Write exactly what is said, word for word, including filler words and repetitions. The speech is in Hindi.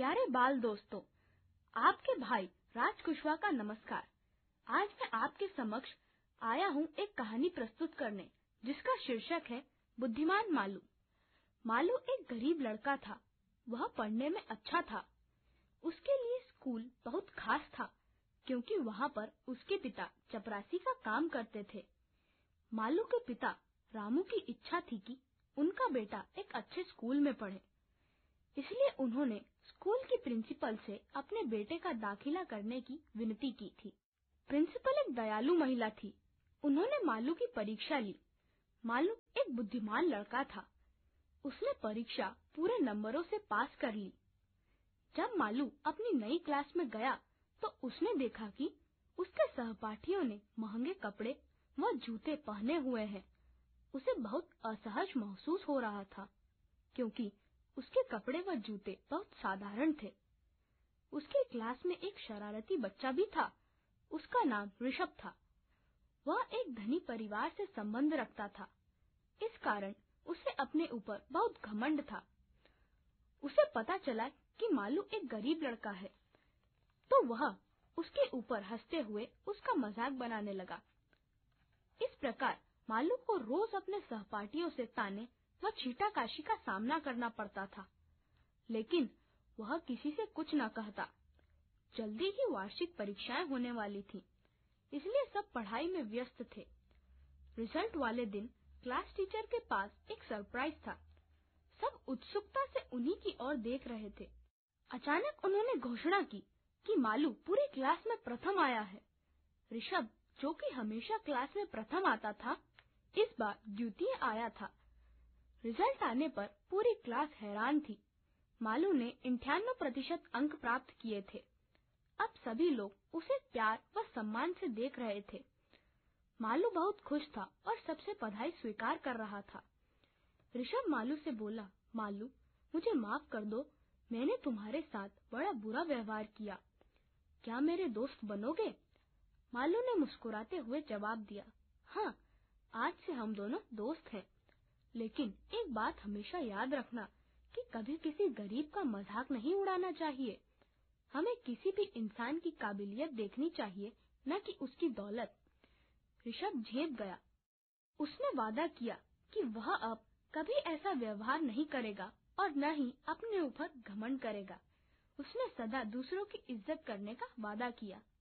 प्यारे बाल दोस्तों, आपके भाई राज कुशवाहा का नमस्कार। आज मैं आपके समक्ष आया हूँ एक कहानी प्रस्तुत करने जिसका शीर्षक है बुद्धिमान मालू। मालू एक गरीब लड़का था। वह पढ़ने में अच्छा था। उसके लिए स्कूल बहुत खास था क्योंकि वहाँ पर उसके पिता चपरासी का काम करते थे। मालू के पिता रामू की इच्छा थी कि उनका बेटा एक अच्छे स्कूल में पढ़े, इसलिए उन्होंने स्कूल की प्रिंसिपल से अपने बेटे का दाखिला करने की विनती की थी। प्रिंसिपल एक दयालु महिला थी। उन्होंने मालू की परीक्षा ली। मालू एक बुद्धिमान लड़का था। उसने परीक्षा पूरे नंबरों से पास कर ली। जब मालू अपनी नई क्लास में गया तो उसने देखा कि उसके सहपाठियों ने महंगे कपड़े व जूते पहने हुए हैं। उसे बहुत असहज महसूस हो रहा था क्योंकि उसके कपड़े व जूते बहुत साधारण थे। उसकी क्लास में एक शरारती बच्चा भी था। उसका नाम ऋषभ था। वह एक धनी परिवार से संबंध रखता था। इस कारण उसे अपने ऊपर बहुत घमंड था। उसे पता चला कि मालू एक गरीब लड़का है, तो वह उसके ऊपर हंसते हुए उसका मजाक बनाने लगा। इस प्रकार मालू को रोज अपने सहपाठियों से ताने व छीटाकाशी का सामना करना पड़ता था, लेकिन वह किसी से कुछ न कहता। जल्दी ही वार्षिक परीक्षाएं होने वाली थीं, इसलिए सब पढ़ाई में व्यस्त थे। रिजल्ट वाले दिन क्लास टीचर के पास एक सरप्राइज था। सब उत्सुकता से उन्हीं की ओर देख रहे थे। अचानक उन्होंने घोषणा की कि मालू पूरी क्लास में प्रथम आया है। ऋषभ, जो कि हमेशा क्लास में प्रथम आता था, इस बार द्वितीय आया था। रिजल्ट आने पर पूरी क्लास हैरान थी। मालू ने इक्यानवे प्रतिशत अंक प्राप्त किए थे। अब सभी लोग उसे प्यार व सम्मान से देख रहे थे। मालू बहुत खुश था और सबसे बधाई स्वीकार कर रहा था। ऋषभ मालू से बोला, मालू, मुझे माफ कर दो, मैंने तुम्हारे साथ बड़ा बुरा व्यवहार किया। क्या मेरे दोस्त बनोगे? मालू ने मुस्कुराते हुए जवाब दिया, हाँ, आज से हम दोनों दोस्त हैं। लेकिन एक बात हमेशा याद रखना कि कभी किसी गरीब का मजाक नहीं उड़ाना चाहिए। हमें किसी भी इंसान की काबिलियत देखनी चाहिए, न कि उसकी दौलत। ऋषभ झेप गया। उसने वादा किया कि वह अब कभी ऐसा व्यवहार नहीं करेगा और न ही अपने ऊपर घमंड करेगा। उसने सदा दूसरों की इज्जत करने का वादा किया।